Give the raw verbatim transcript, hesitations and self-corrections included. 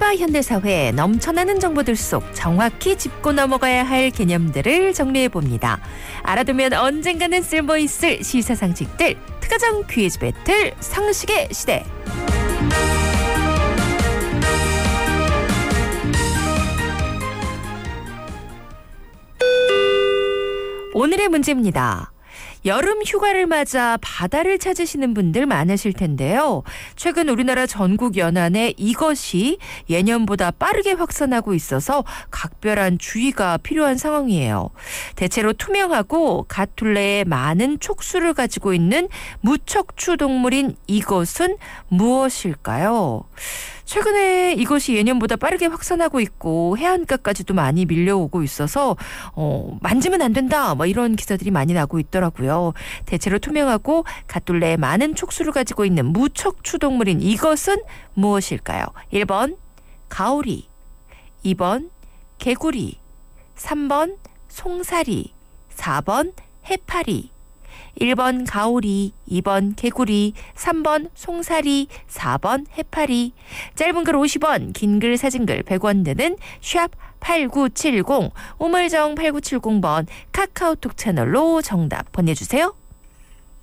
일과 현대사회 넘쳐나는 정보들 속 정확히 짚고 넘어가야 할 개념들을 정리해봅니다. 알아두면 언젠가는 쓸모있을 시사상식들, 특가정 퀴즈 배틀 상식의 시대. 오늘의 문제입니다. 여름 휴가를 맞아 바다를 찾으시는 분들 많으실 텐데요. 최근 우리나라 전국 연안에 이것이 예년보다 빠르게 확산하고 있어서 각별한 주의가 필요한 상황이에요. 대체로 투명하고 갓 둘레에 많은 촉수를 가지고 있는 무척추 동물인 이것은 무엇일까요? 최근에 이것이 예년보다 빠르게 확산하고 있고 해안가까지도 많이 밀려오고 있어서 어, 만지면 안 된다 뭐 이런 기사들이 많이 나고 있더라고요. 대체로 투명하고 갓둘레에 많은 촉수를 가지고 있는 무척추 동물인 이것은 무엇일까요? 일 번 가오리, 이 번 개구리, 삼 번 송사리, 사 번 해파리. 일 번 가오리, 이 번 개구리, 삼 번 송사리, 사 번 해파리. 짧은 글 오십 원, 긴 글 사진글 백 원 드는 샵 팔구칠공, 우물정 팔구칠공 번 카카오톡 채널로 정답 보내주세요.